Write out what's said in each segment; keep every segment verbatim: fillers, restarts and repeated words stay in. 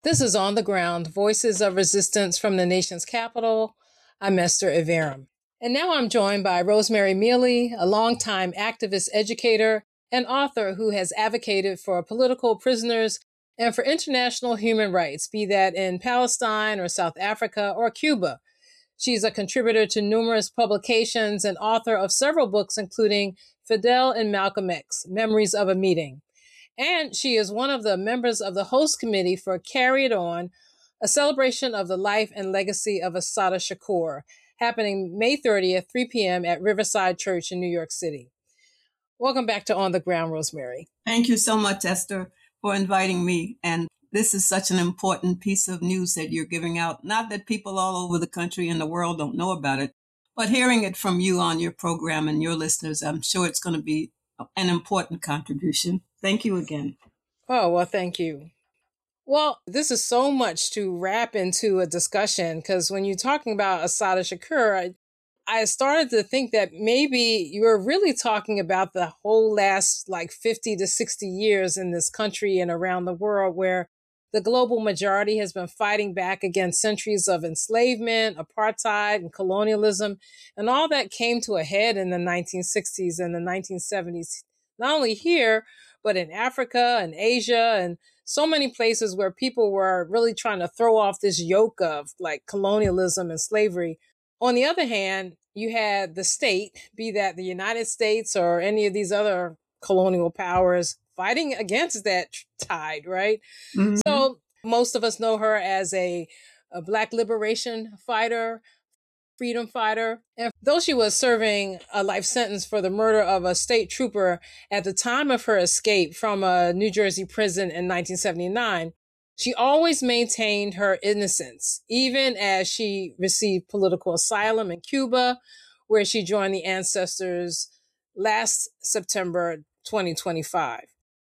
This is On the Ground, Voices of Resistance from the Nation's Capital. I'm Esther Iverem. And now I'm joined by Rosemary Mealy, a longtime activist educator and author who has advocated for political prisoners and for international human rights, be that in Palestine or South Africa or Cuba. She's a contributor to numerous publications and author of several books, including Fidel and Malcolm X, Memories of a Meeting. And she is one of the members of the host committee for Carry It On, a celebration of the life and legacy of Assata Shakur, happening May thirtieth, three p.m. at Riverside Church in New York City. Welcome back to On the Ground, Rosemary. Thank you so much, Esther, for inviting me. And this is such an important piece of news that you're giving out. Not that people all over the country and the world don't know about it, but hearing it from you on your program and your listeners, I'm sure it's going to be an important contribution. Thank you again. Oh, well, thank you. Well, this is so much to wrap into a discussion, because when you're talking about Assata Shakur, I, I started to think that maybe you were really talking about the whole last like fifty to sixty years in this country and around the world, where the global majority has been fighting back against centuries of enslavement, apartheid, and colonialism. And all that came to a head in the nineteen sixties and the nineteen seventies, not only here, but in Africa and Asia and so many places where people were really trying to throw off this yoke of like colonialism and slavery. On the other hand, you had the state, be that the United States or any of these other colonial powers, fighting against that tide, right? Mm-hmm. So most of us know her as a, a Black liberation fighter, freedom fighter. And though she was serving a life sentence for the murder of a state trooper at the time of her escape from a New Jersey prison in nineteen seventy-nine, she always maintained her innocence, even as she received political asylum in Cuba, where she joined the ancestors last September twenty twenty-five.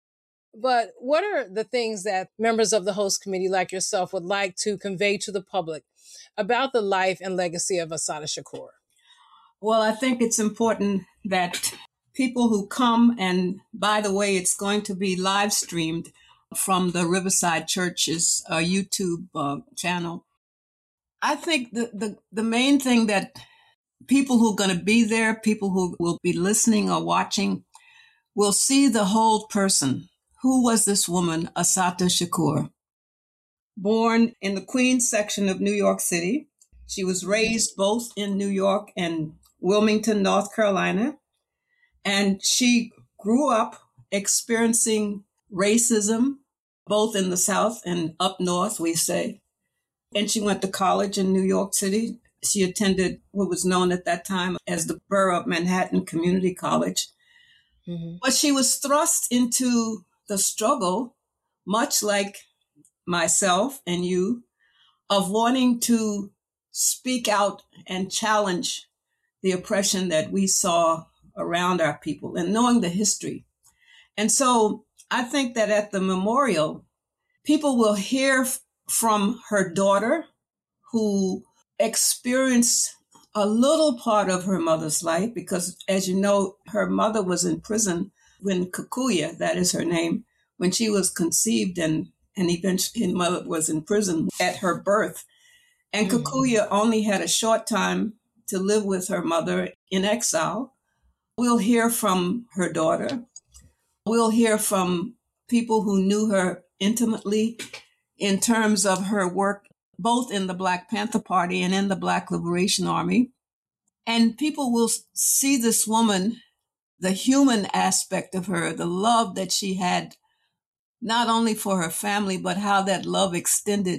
But what are the things that members of the host committee like yourself would like to convey to the public about the life and legacy of Assata Shakur? Well, I think it's important that people who come, and by the way, it's going to be live streamed from the Riverside Church's uh, YouTube uh, channel. I think the, the, the main thing that people who are going to be there, people who will be listening or watching, will see the whole person. Who was this woman, Assata Shakur? Born in the Queens section of New York City. She was raised both in New York and Wilmington, North Carolina. And she grew up experiencing racism, both in the South and up North, we say. And she went to college in New York City. She attended what was known at that time as the Borough of Manhattan Community College. Mm-hmm. But she was thrust into the struggle, much like myself and you, of wanting to speak out and challenge the oppression that we saw around our people and knowing the history. And so I think that at the memorial, people will hear f- from her daughter, who experienced a little part of her mother's life, because as you know, her mother was in prison when Kikuya, that is her name, when she was conceived, and, and eventually her mother was in prison at her birth. And mm-hmm. Kikuya only had a short time to live with her mother in exile. We'll hear from her daughter. We'll hear from people who knew her intimately in terms of her work, both in the Black Panther Party and in the Black Liberation Army. And people will see this woman, the human aspect of her, the love that she had, not only for her family, but how that love extended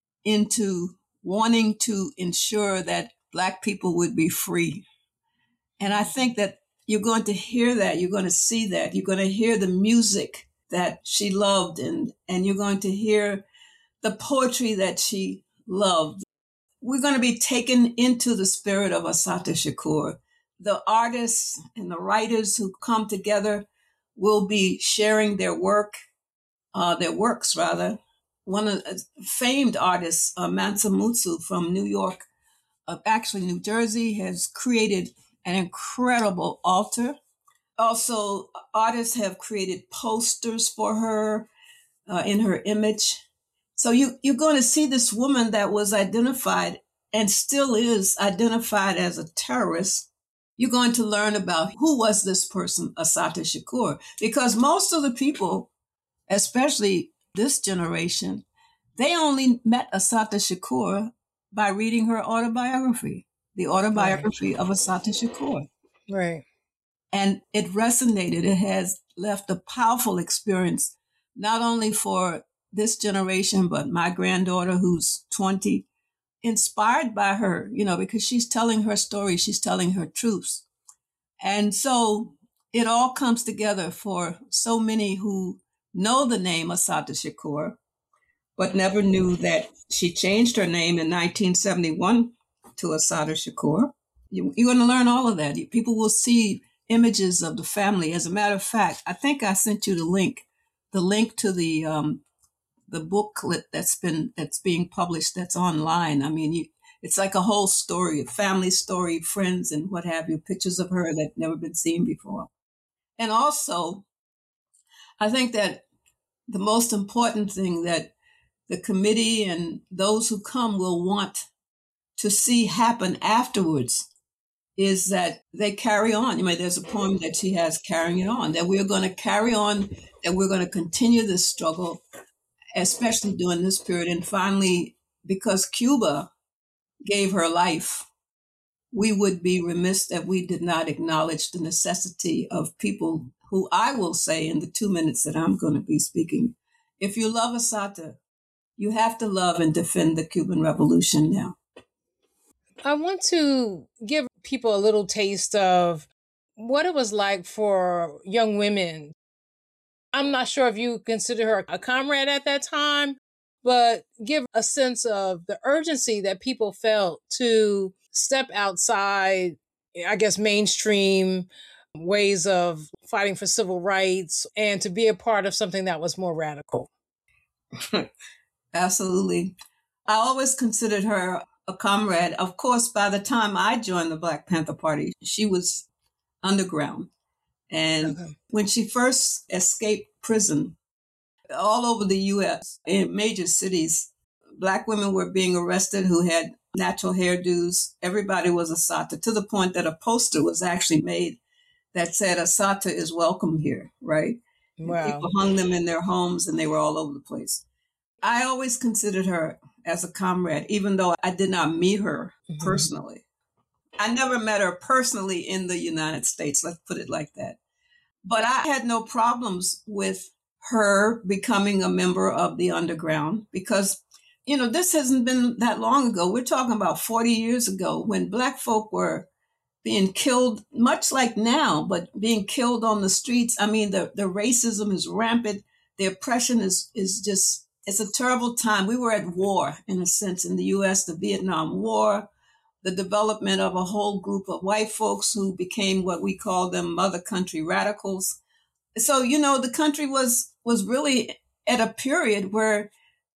into wanting to ensure that Black people would be free. And I think that you're going to hear that, you're going to see that, you're going to hear the music that she loved, and, and you're going to hear the poetry that she loved. We're going to be taken into the spirit of Assata Shakur. The artists and the writers who come together will be sharing their work, uh, their works rather. One of the famed artists, uh, Mansa Musa from New York, uh, actually New Jersey, has created an incredible altar. Also, artists have created posters for her uh, in her image. So you, you're going to see this woman that was identified and still is identified as a terrorist. You're going to learn about who was this person, Assata Shakur, because most of the people, especially this generation, they only met Assata Shakur by reading her autobiography, the autobiography right. of Assata Shakur. Right. And it resonated. It has left a powerful experience, not only for this generation, but my granddaughter who's twenty, inspired by her, you know, because she's telling her story, she's telling her truths. And so it all comes together for so many who know the name Assata Shakur, but never knew that she changed her name in nineteen seventy-one to Assata Shakur. You, you're going to learn all of that. People will see images of the family. As a matter of fact, I think I sent you the link, the link to the um, the booklet that's been that's being published that's online. I mean, you, it's like a whole story, a family story, friends and what have you, pictures of her that never been seen before. And also, I think that the most important thing that the committee and those who come will want to see happen afterwards is that they carry on. You know, there's a poem that she has, Carrying It On, that we're going to carry on, that we're going to continue this struggle, especially during this period. And finally, because Cuba gave her life, we would be remiss that we did not acknowledge the necessity of people who, I will say in the two minutes that I'm going to be speaking, if you love Assata, you have to love and defend the Cuban Revolution now. I want to give people a little taste of what it was like for young women. I'm not sure if you consider her a comrade at that time, but give a sense of the urgency that people felt to step outside, I guess, mainstream ways of fighting for civil rights and to be a part of something that was more radical. Absolutely. I always considered her a comrade. Of course, by the time I joined the Black Panther Party, she was underground. And okay. when she first escaped prison, all over the U S, in major cities, Black women were being arrested who had natural hairdos. Everybody was Assata, to the point that a poster was actually made that said, Assata is welcome here, right? Wow. People hung them in their homes and they were all over the place. I always considered her as a comrade, even though I did not meet her mm-hmm. personally. I never met her personally in the United States, let's put it like that. But I had no problems with her becoming a member of the underground because, you know, this hasn't been that long ago. We're talking about forty years ago when Black folk were being killed, much like now, but being killed on the streets. I mean, the, the racism is rampant. The oppression is, is just, it's a terrible time. We were at war, in a sense, in the U S, the Vietnam War, the development of a whole group of white folks who became what we call them mother country radicals. So, you know, the country was, was really at a period where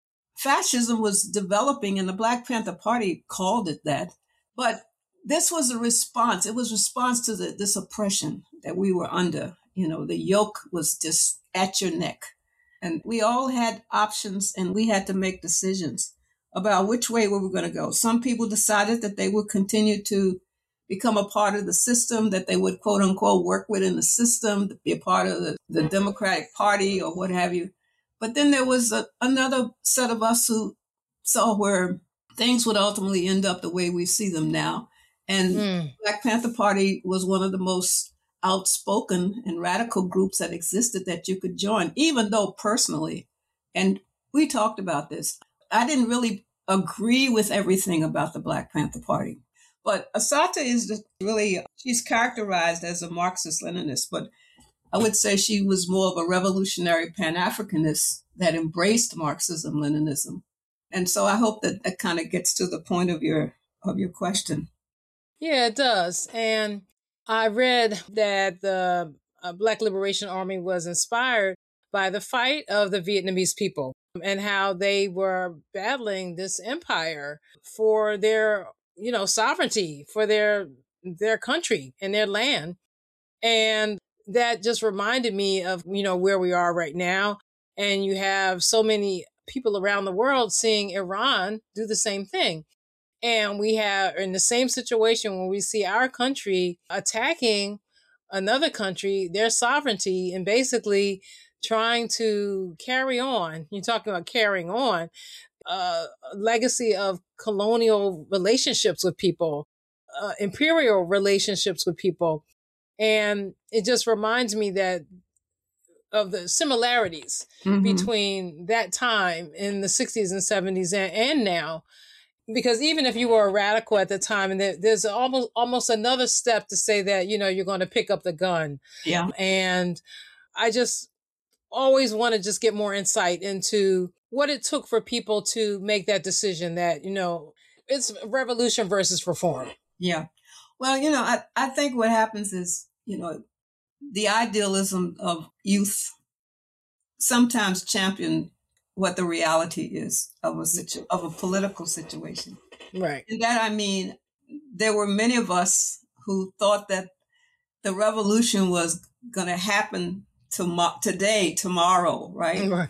fascism was developing, and the Black Panther Party called it that. But this was a response. It was a response to the, this oppression that we were under. You know, the yoke was just at your neck. And we all had options, and we had to make decisions about which way we were going to go. Some people decided that they would continue to become a part of the system, that they would, quote unquote, work within the system, be a part of the, the Democratic Party or what have you. But then there was a, another set of us who saw where things would ultimately end up the way we see them now. And mm. Black Panther Party was one of the most outspoken and radical groups that existed that you could join, even though personally, and we talked about this, I didn't really agree with everything about the Black Panther Party. But Assata is really, she's characterized as a Marxist-Leninist, but I would say she was more of a revolutionary Pan-Africanist that embraced Marxism-Leninism. And so I hope that that kind of gets to the point of your of your question. Yeah, it does. And I read that the uh, Black Liberation Army was inspired by the fight of the Vietnamese people and how they were battling this empire for their, you know, sovereignty, for their their country and their land. And that just reminded me of, you know, where we are right now. And you have so many people around the world seeing Iran do the same thing. And we have in the same situation when we see our country attacking another country, their sovereignty, and basically trying to carry on. You're talking about carrying on uh, a legacy of colonial relationships with people, uh, imperial relationships with people. And it just reminds me that of the similarities mm-hmm. between that time in the sixties and seventies and, and now. Because even if you were a radical at the time, and there, there's almost almost another step to say that, you know, you're going to pick up the gun. Yeah. And I just always want to just get more insight into what it took for people to make that decision that, you know, it's revolution versus reform. Yeah. Well, you know, I, I think what happens is, you know, the idealism of youth sometimes champion what the reality is of a situ- of a political situation. Right. And that, I mean, there were many of us who thought that the revolution was going to happen to- today, tomorrow, right? Right.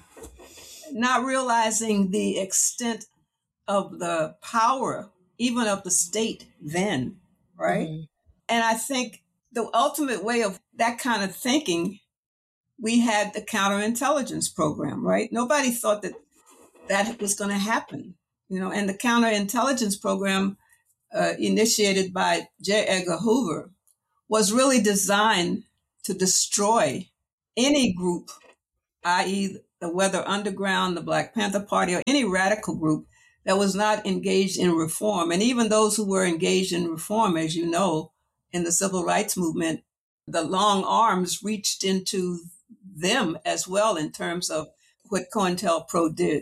Not realizing the extent of the power, even of the state then, right? Mm-hmm. And I think the ultimate way of that kind of thinking, we had the counterintelligence program, right? Nobody thought that that was going to happen, you know, and the counterintelligence program uh, initiated by J. Edgar Hoover was really designed to destroy any group, that is the Weather Underground, the Black Panther Party, or any radical group that was not engaged in reform. And even those who were engaged in reform, as you know, in the civil rights movement, the long arms reached into them as well in terms of what COINTELPRO did.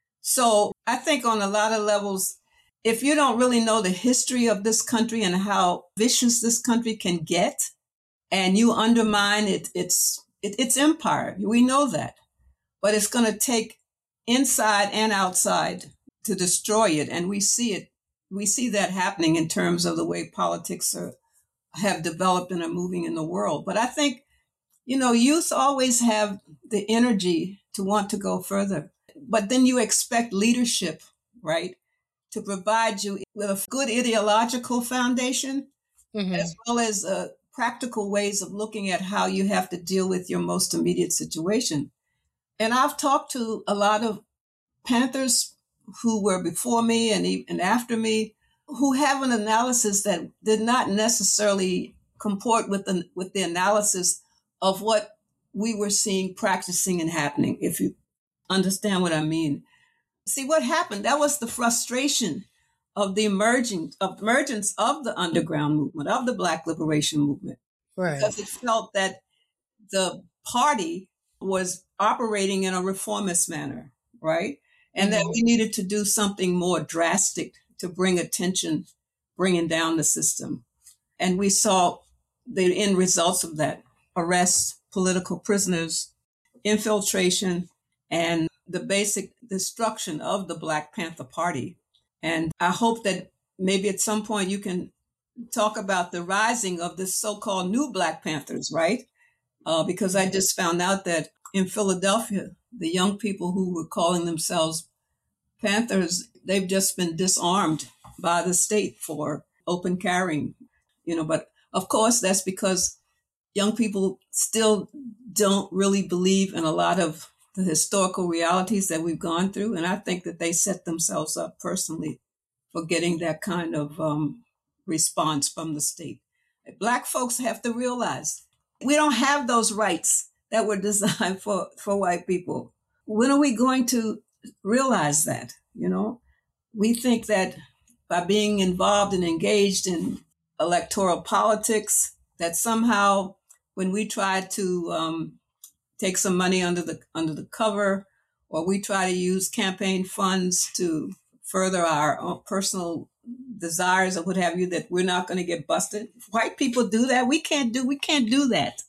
So I think on a lot of levels, if you don't really know the history of this country and how vicious this country can get, and you undermine it, its it, its empire, we know that. But it's going to take inside and outside to destroy it. And we see it. We see that happening in terms of the way politics are, have developed and are moving in the world. But I think, you know, youth always have the energy to want to go further. But then you expect leadership, right, to provide you with a good ideological foundation, mm-hmm. as well as uh, practical ways of looking at how you have to deal with your most immediate situation. And I've talked to a lot of Panthers who were before me and, and after me, who have an analysis that did not necessarily comport with the, with the analysis of what we were seeing, practicing, and happening, if you understand what I mean. See, what happened, that was the frustration of the emerging, of emergence of the underground movement, of the Black liberation movement. Right. Because it felt that the party was operating in a reformist manner, right? And mm-hmm. that we needed to do something more drastic to bring attention, bringing down the system. And we saw the end results of that: arrests, political prisoners, infiltration, and the basic destruction of the Black Panther Party. And I hope that maybe at some point you can talk about the rising of this so-called new Black Panthers, right? Uh, because I just found out that in Philadelphia, the young people who were calling themselves Panthers, they've just been disarmed by the state for open carrying, you know, but of course that's because young people still don't really believe in a lot of the historical realities that we've gone through. And I think that they set themselves up personally for getting that kind of um, response from the state. Black folks have to realize we don't have those rights that were designed for, for white people. When are we going to realize that? You know, we think that by being involved and engaged in electoral politics, that somehow when we try to um, take some money under the under the cover, or we try to use campaign funds to further our own personal desires or what have you, that we're not going to get busted. White people do that. We can't do. We can't do that.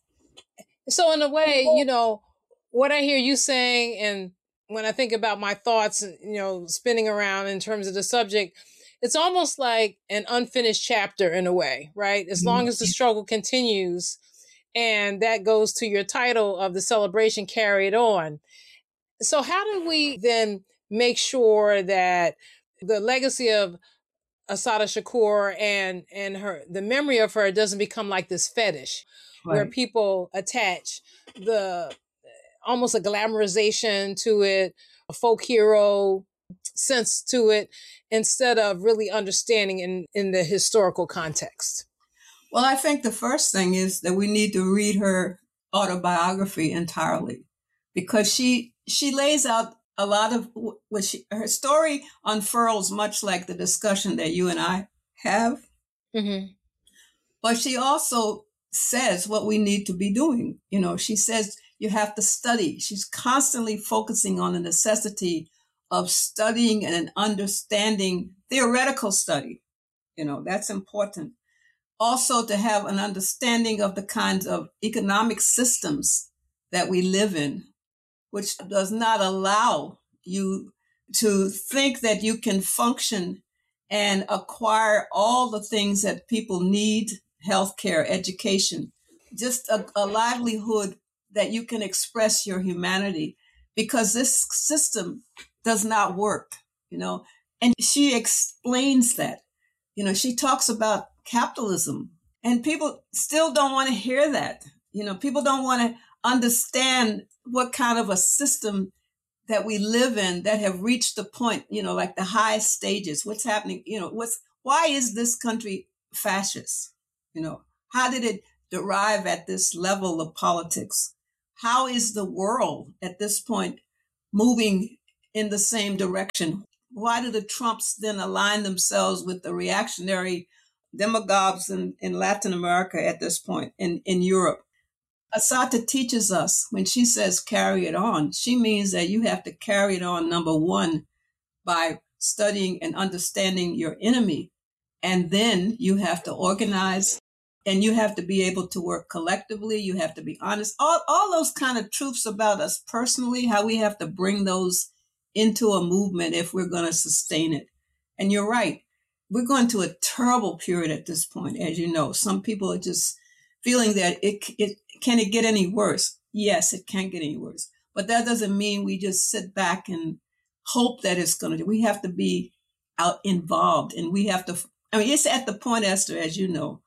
So in a way, you know, what I hear you saying, and when I think about my thoughts, you know, spinning around in terms of the subject, it's almost like an unfinished chapter in a way, right? As long as the struggle continues, and that goes to your title of the celebration, Carry It On. So how do we then make sure that the legacy of Assata Shakur and and her the memory of her doesn't become like this fetish where Right. people attach the almost a glamorization to it, a folk hero sense to it, instead of really understanding in, in the historical context? Well, I think the first thing is that we need to read her autobiography entirely, because she she lays out a lot of what she her story unfurls much like the discussion that you and I have, Mm-hmm. but she also says what we need to be doing. You know, she says you have to study. She's constantly focusing on the necessity of studying and understanding theoretical study. You know, that's important. Also, to have an understanding of the kinds of economic systems that we live in, which does not allow you to think that you can function and acquire all the things that people need: healthcare, education, just a, a livelihood that you can express your humanity, because this system does not work, you know. And she explains that. You know, she talks about capitalism, and people still don't want to hear that. You know, people don't want to understand what kind of a system that we live in that have reached the point, you know, like the highest stages. What's happening? You know, what's why is this country fascist? You know, how did it derive at this level of politics? How is the world at this point moving in the same direction? Why do the Trumps then align themselves with the reactionary demagogues in, in Latin America at this point, in, in Europe? Assata teaches us, when she says carry it on, she means that you have to carry it on, number one, by studying and understanding your enemy. And then you have to organize, and you have to be able to work collectively. You have to be honest. All, all those kind of truths about us personally, how we have to bring those into a movement if we're going to sustain it. And you're right. We're going to a terrible period at this point, as you know. Some people are just feeling that it, it can it get any worse? Yes, it can get any worse. But that doesn't mean we just sit back and hope that it's going to. We have to be out involved, and we have to. I mean, it's at the point, Esther, as you know,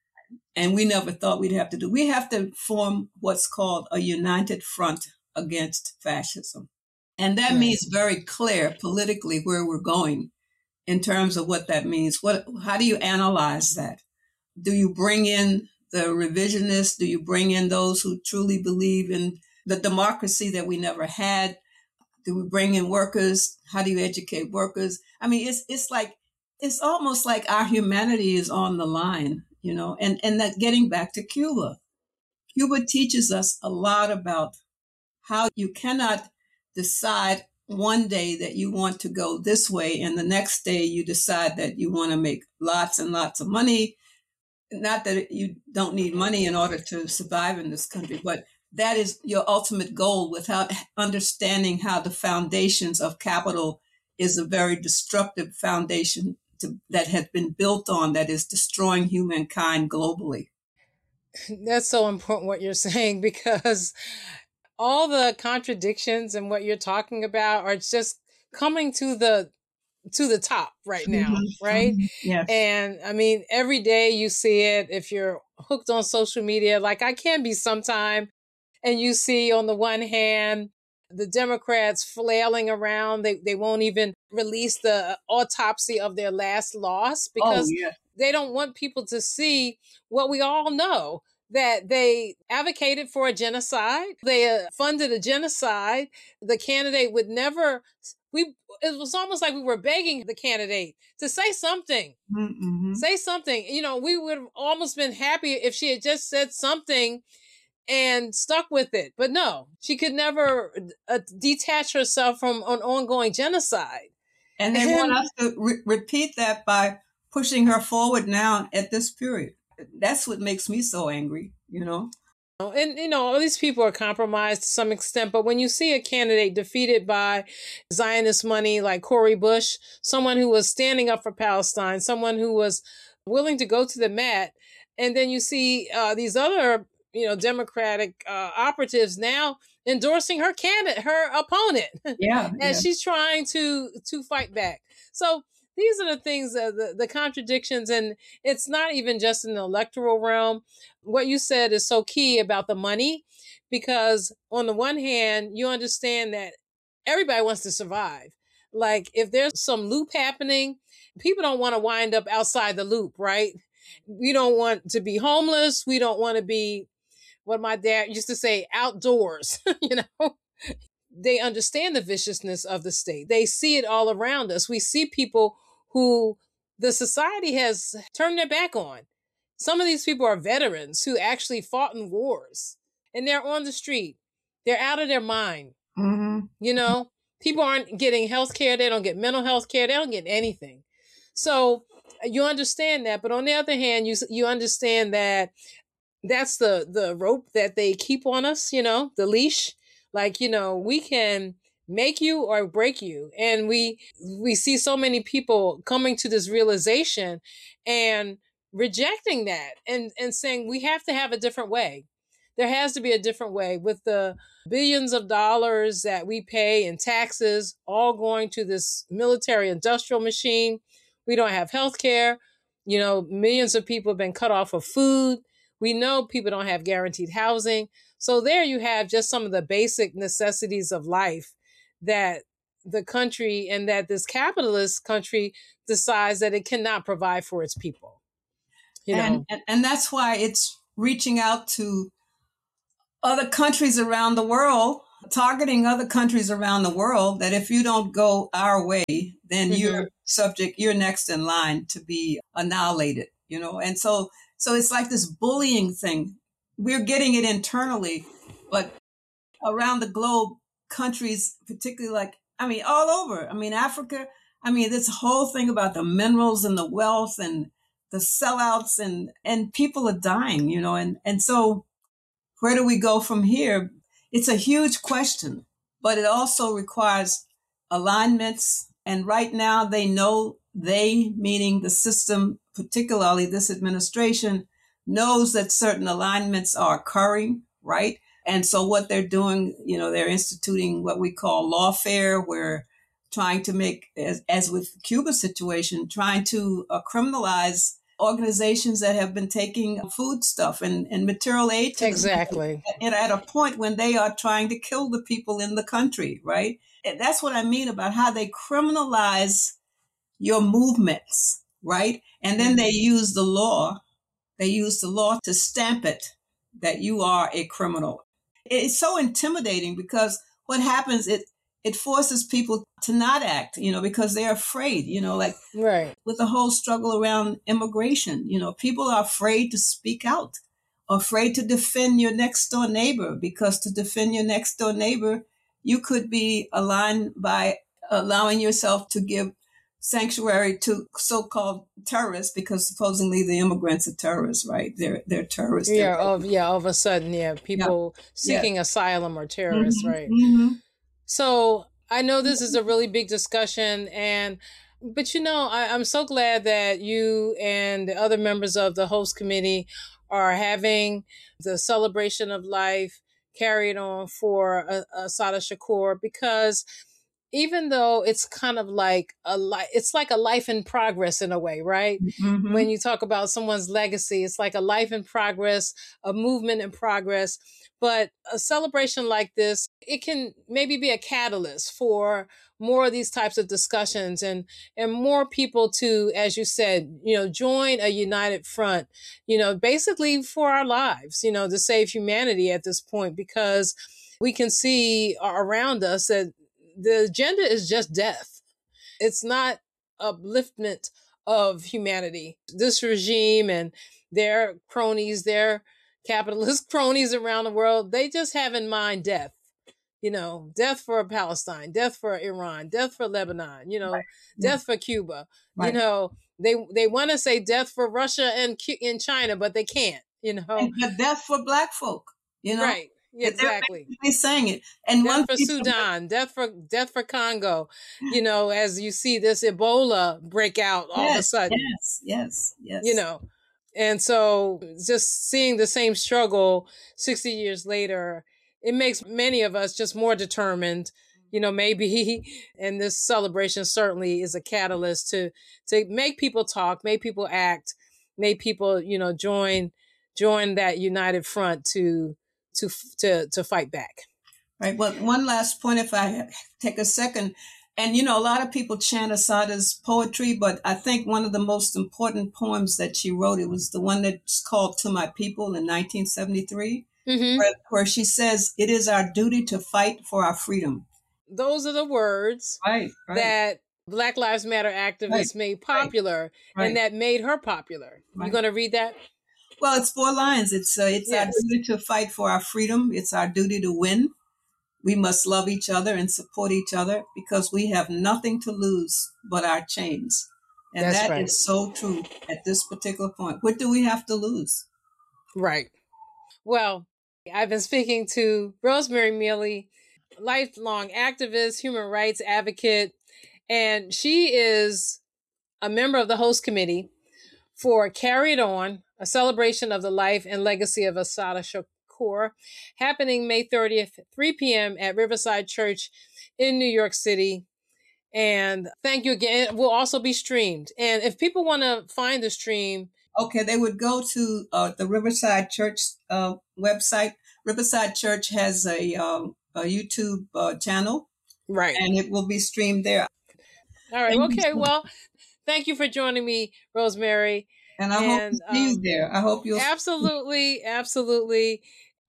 and we never thought we'd have to do. We have to form what's called a united front against fascism, and that Right. means very clear politically where we're going in terms of what that means. What? How do you analyze that? Do you bring in the revisionists? Do you bring in those who truly believe in the democracy that we never had? Do we bring in workers? How do you educate workers? I mean, it's it's like it's almost like our humanity is on the line, you know. And and that getting back to Cuba, Cuba teaches us a lot about how you cannot decide one day that you want to go this way, and the next day you decide that you want to make lots and lots of money. Not that you don't need money in order to survive in this country, but that is your ultimate goal, without understanding how the foundations of capital is a very destructive foundation to, that has been built on, that is destroying humankind globally. That's so important what you're saying, because all the contradictions and what you're talking about are just coming to the to the top right now, Mm-hmm, right? mm-hmm. Yes. And I mean, every day you see it. If you're hooked on social media, like I can be sometime, and you see on the one hand the Democrats flailing around, they they won't even release the autopsy of their last loss Oh, because yeah. they don't want people to see what we all know, that they advocated for a genocide. They uh, funded a genocide. The candidate would never, we, it was almost like we were begging the candidate to say something, Mm-hmm. say something. You know, we would have almost been happy if she had just said something and stuck with it. But no, she could never uh, detach herself from an ongoing genocide. And they want And us to re- repeat that by pushing her forward now at this period. That's what makes me so angry, you know? And, you know, all these people are compromised to some extent, but when you see a candidate defeated by Zionist money like Cori Bush, someone who was standing up for Palestine, someone who was willing to go to the mat, and then you see uh, these other, you know, Democratic uh, operatives now endorsing her candidate, her opponent, Yeah, as yeah. she's trying to to fight back. So these are the things, uh, the, the contradictions, and it's not even just in the electoral realm. What you said is so key about the money, because on the one hand, you understand that everybody wants to survive. Like if there's some loop happening, people don't want to wind up outside the loop, right? We don't want to be homeless. We don't want to be, what my dad used to say, outdoors, you know? They understand the viciousness of the state. They see it all around us. We see people who the society has turned their back on. Some of these people are veterans who actually fought in wars, and they're on the street. They're out of their mind. Mm-hmm. You know, people aren't getting health care. They don't get mental health care. They don't get anything. So you understand that. But on the other hand, you, you understand that that's the, the rope that they keep on us, you know, the leash. Like, you know, we can make you or break you. And we, we see so many people coming to this realization and rejecting that and, and saying we have to have a different way. There has to be a different way, with the billions of dollars that we pay in taxes, all going to this military industrial machine. We don't have health care. You know, millions of people have been cut off of food. We know people don't have guaranteed housing. So there you have just some of the basic necessities of life that the country, and that this capitalist country, decides that it cannot provide for its people. You and, know, and and that's why it's reaching out to other countries around the world, targeting other countries around the world, that if you don't go our way, then Mhm. you're subject, you're next in line to be annihilated, you know? And so, so it's like this bullying thing. We're getting it internally, but around the globe, countries, particularly like, I mean, all over, I mean, Africa, I mean, this whole thing about the minerals and the wealth and the sellouts, and, and people are dying, you know? And, and so, where do we go from here? It's a huge question, but it also requires alignments. And right now they know, they, meaning the system, particularly this administration, knows that certain alignments are occurring, right? And so what they're doing, you know, they're instituting what we call lawfare, where trying to make, as, as with the Cuba situation, trying to uh, criminalize organizations that have been taking food stuff and, and material aid to exactly. them, and at a point when they are trying to kill the people in the country, right? And that's what I mean about how they criminalize your movements, right? And then they use the law, they use the law to stamp it that you are a criminal. It's so intimidating, because what happens, it it forces people to not act, you know, because they're afraid, you know, like Right. with the whole struggle around immigration, you know, people are afraid to speak out, afraid to defend your next door neighbor, because to defend your next door neighbor, you could be aligned by allowing yourself to give sanctuary to so-called terrorists, because supposedly the immigrants are terrorists, right? They're they're terrorists. They're Yeah, of yeah, all of a sudden, yeah, people yeah. seeking Yeah. asylum or terrorists, Mm-hmm. right? Mm-hmm. So I know this is a really big discussion, and but you know, I, I'm so glad that you and the other members of the host committee are having the celebration of life carried on for uh, Assata Shakur, because even though it's kind of like a li- it's like a life in progress in a way, right? Mm-hmm. When you talk about someone's legacy, it's like a life in progress, a movement in progress. But a celebration like this, it can maybe be a catalyst for more of these types of discussions, and and more people to, as you said, you know, join a united front, you know, basically for our lives, you know, to save humanity at this point, because we can see around us that the agenda is just death. It's not upliftment of humanity. This regime and their cronies, their capitalist cronies around the world, they just have in mind death. You know, death for Palestine, death for Iran, death for Lebanon, you know, Right. death Yeah. for Cuba. You Right. know, they they want to say death for Russia and in China, but they can't, you know. And, but death for Black folk, you know, Right. Yeah, they're exactly. basically saying it. And Death one for piece of Sudan, death for death for Congo. You know, as you see this Ebola break out all of a yes, sudden, yes, yes, yes. you know. And so just seeing the same struggle sixty years later, it makes many of us just more determined, you know, maybe, and this celebration certainly is a catalyst to, to make people talk, make people act, make people, you know, join, join that united front to, to, to, to fight back. Right. Well, one last point, if I take a second, and, you know, a lot of people chant Assata's poetry, but I think one of the most important poems that she wrote, it was the one that's called To My People in nineteen seventy-three, mm-hmm. where, where she says, it is our duty to fight for our freedom. Those are the words right, right. that Black Lives Matter activists right, made popular right, right. and that made her popular. Right. You going to read that? Well, it's four lines. It's, uh, it's yes. our duty to fight for our freedom. It's our duty to win. We must love each other and support each other because we have nothing to lose but our chains. And That's that right. is so true at this particular point. What do we have to lose? Right. Well, I've been speaking to Rosemary Mealy, lifelong activist, human rights advocate, and she is a member of the host committee for Carry It On, a celebration of the life and legacy of Assata Shakur, happening May thirtieth, three p.m. at Riverside Church in New York City. And thank you again. It will also be streamed. And if people want to find the stream. Okay, they would go to uh, the Riverside Church uh, website. Riverside Church has a, um, a YouTube uh, channel. Right. And it will be streamed there. All right. Thank okay. Well, thank you for joining me, Rosemary. And I and, hope to see um, you there. I hope you'll. Absolutely. Absolutely.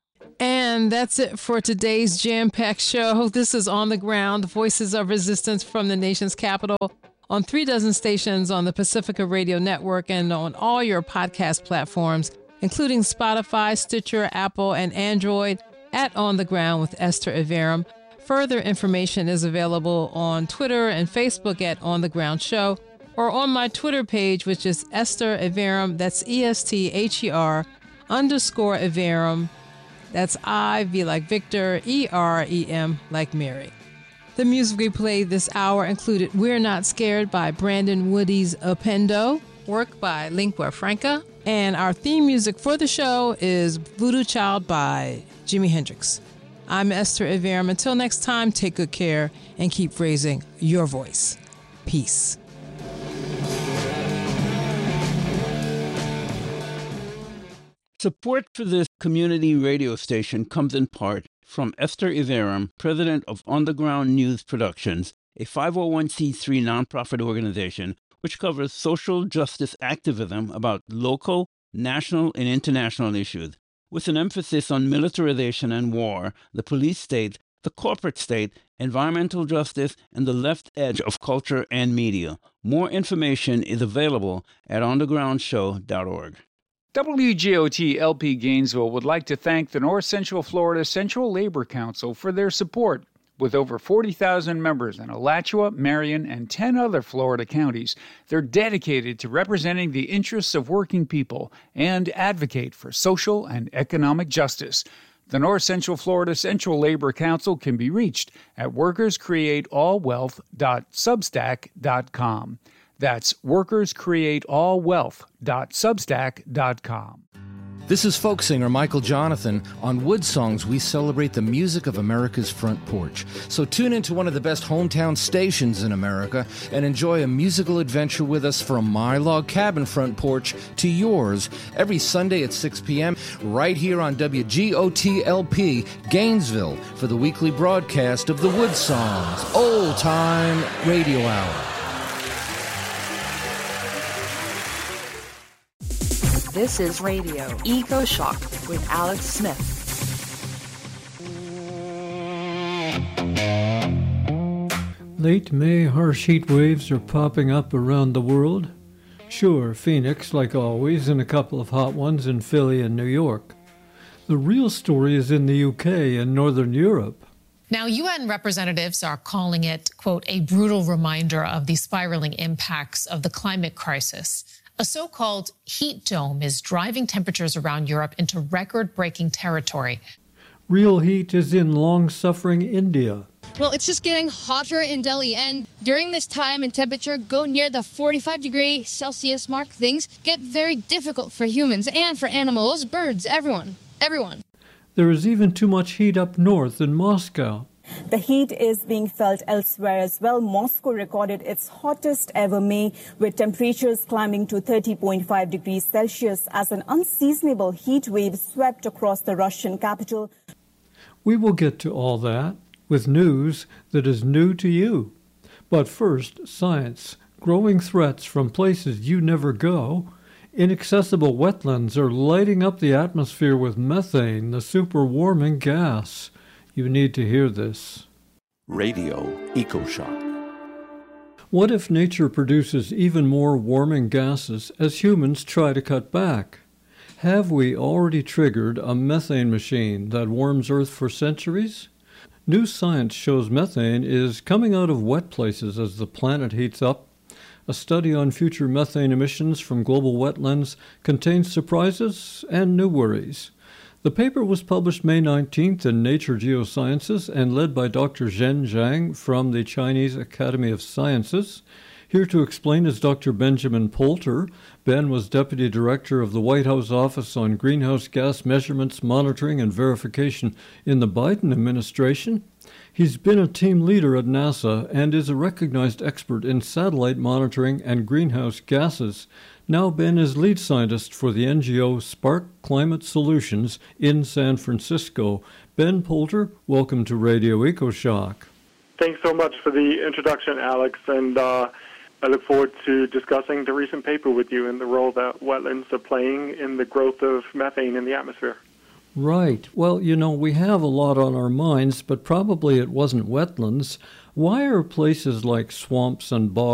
And that's it for today's jam-packed show. This is On the Ground, Voices of Resistance from the nation's capital, on three dozen stations on the Pacifica Radio Network and on all your podcast platforms, including Spotify, Stitcher, Apple, and Android, at On the Ground with Esther Iverem. Further information is available on Twitter and Facebook at On the Ground Show, or on my Twitter page, which is Esther Iverem. That's E S T H E R underscore Iverem. That's I, V like Victor, E R E M like Mary. The music we played this hour included We're Not Scared by Brandon Woody's Appendo, work by Lingua Franca, and our theme music for the show is Voodoo Child by Jimi Hendrix. I'm Esther Iverem. Until next time, take good care and keep raising your voice. Peace. Support for this community radio station comes in part from Esther Iverem, president of On the Ground News Productions, a five oh one c three nonprofit organization which covers social justice activism about local, national, and international issues, with an emphasis on militarization and war, the police state, the corporate state, environmental justice, and the left edge of culture and media. More information is available at on the ground show dot org. W G O T L P Gainesville would like to thank the North Central Florida Central Labor Council for their support. With over forty thousand members in Alachua, Marion, and ten other Florida counties, they're dedicated to representing the interests of working people and advocate for social and economic justice. The North Central Florida Central Labor Council can be reached at workers create all wealth dot substack dot com. That's workers create all wealth dot substack dot com. This is folk singer Michael Jonathan. On Wood Songs, we celebrate the music of America's front porch. So tune into one of the best hometown stations in America and enjoy a musical adventure with us from my log cabin front porch to yours every Sunday at six p.m. right here on W G O T L P Gainesville for the weekly broadcast of the Wood Songs Old Time Radio Hour. This is Radio Eco Shock with Alex Smith. Late May harsh heat waves are popping up around the world. Sure, Phoenix, like always, and a couple of hot ones in Philly and New York. The real story is in the U K and Northern Europe. Now, U N representatives are calling it, quote, a brutal reminder of the spiraling impacts of the climate crisis. A so-called heat dome is driving temperatures around Europe into record-breaking territory. Real heat is in long-suffering India. Well, it's just getting hotter in Delhi, and during this time and temperature go near the forty-five degree Celsius mark, things get very difficult for humans and for animals, birds, everyone, everyone. There is even too much heat up north in Moscow. The heat is being felt elsewhere as well. Moscow recorded its hottest ever May, with temperatures climbing to thirty point five degrees Celsius as an unseasonable heat wave swept across the Russian capital. We will get to all that with news that is new to you. But first, science. Growing threats from places you never go. Inaccessible wetlands are lighting up the atmosphere with methane, the super-warming gas. You need to hear this. Radio EcoShock. What if nature produces even more warming gases as humans try to cut back? Have we already triggered a methane machine that warms Earth for centuries? New science shows methane is coming out of wet places as the planet heats up. A study on future methane emissions from global wetlands contains surprises and new worries. The paper was published May nineteenth in Nature Geosciences and led by Doctor Zhen Zhang from the Chinese Academy of Sciences. Here to explain is Doctor Benjamin Poulter. Ben was Deputy Director of the White House Office on Greenhouse Gas Measurements, Monitoring, and Verification in the Biden administration. He's been a team leader at NASA and is a recognized expert in satellite monitoring and greenhouse gases. Now Ben is lead scientist for the N G O Spark Climate Solutions in San Francisco. Ben Poulter, welcome to Radio EcoShock. Thanks so much for the introduction, Alex, and uh, I look forward to discussing the recent paper with you and the role that wetlands are playing in the growth of methane in the atmosphere. Right. Well, you know, we have a lot on our minds, but probably it wasn't wetlands. Why are places like swamps and bogs